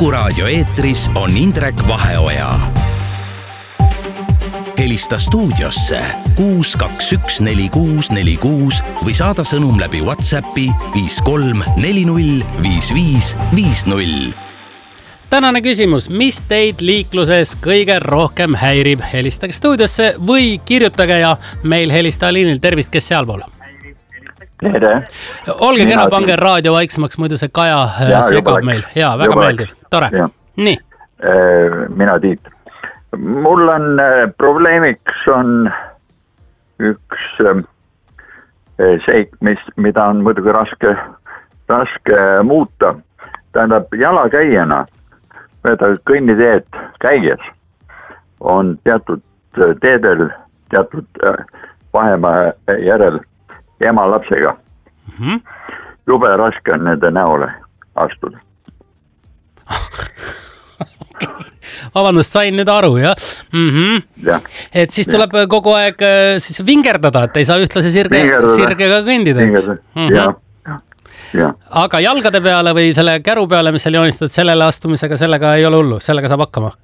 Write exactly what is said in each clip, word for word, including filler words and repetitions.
Kuku Raadio eetris on Indrek Vaheoja. Helista stuudiosse kuus kaks üks neli kuus neli kuus või saada sõnum läbi WhatsAppi viis kolm neli null viis viis viis null. Tänane küsimus, mis teid liikluses kõige rohkem häirib? Helistage stuudiosse või kirjutage ja meil helistaja liinil. Tervist, kes sealpool? Tere. Olge kena, pange raadio vaiksemaks, muidu see Kaja ja, segab meil. Jaa, väga meeldiv. Tore. Ja. Nii. Mina Tiit. Mul on probleemiks on üks seik, mis, mida on muidugi raske, raske muuta. Tähendab, jalakäijana, kõnniteed käies on teatud teedel, teatud vahemaa järel ema lapsega. Mm-hmm. Jube raske on nende näole astuda. Vabandust, sain nüüd aru, jah? Mm-hmm. Ja. Et siis tuleb ja. kogu aeg siis vingerdada, et ei saa ühtlase sirge, sirgega kõndida. Mm-hmm. Ja, ja, ja. Aga jalgade peale või selle käru peale, mis seal joonistad, sellele astumisega, sellega ei ole hullu, sellega saab hakkama?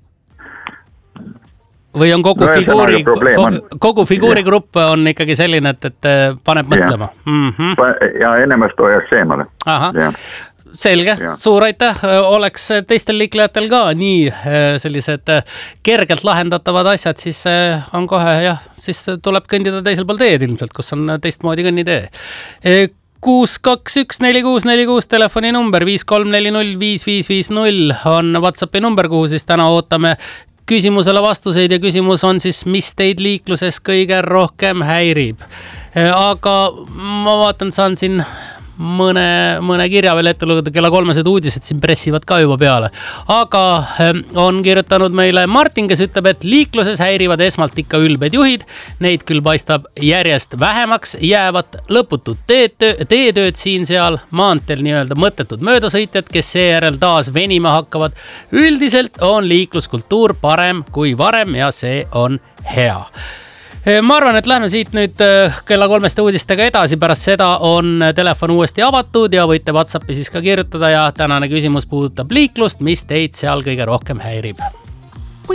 Või on kogu, no, figuuri, kogu figuurigrupp on ikkagi selline, et, et paneb mõtlema? Ja, mm-hmm. ja enemest hoiaks eemale. Aha. Ja. Selge, ja. Suur aitäh. Oleks teistel liiklejatel ka nii sellised kergelt lahendatavad asjad, siis on kohe, jah, siis tuleb kõndida teisel pool teed ilmselt, kus on teistmoodi kõnnitee. kuus kaks üks neli kuus neli kuus telefoni number, viis kolm neli null viis viis viis null on WhatsAppi number, kuhu siis täna ootame küsimusele vastuseid ja küsimus on siis, mis teid liikluses kõige rohkem häirib. Aga ma vaatan, saan siin mõne, mõne kirja veel ette lugeda, kella kolmesed uudised siin pressivad ka juba peale. Aga on kirjutanud meile Martin, kes ütleb, et liikluses häirivad esmalt ikka ülbed juhid. Neid küll paistab järjest vähemaks, jäävad lõputud teetööd, teetööd siin seal, maanteel nii-öelda mõttetud möödasõitjad, kes seejärel taas venima hakkavad. Üldiselt on liikluskultuur parem kui varem ja see on hea. Ma arvan, et lähme siit nüüd kella kolmeste uudistega edasi, pärast seda on telefon uuesti avatud ja võite WhatsAppi siis ka kirjutada ja tänane küsimus puudutab liiklust, mis teid seal kõige rohkem häirib.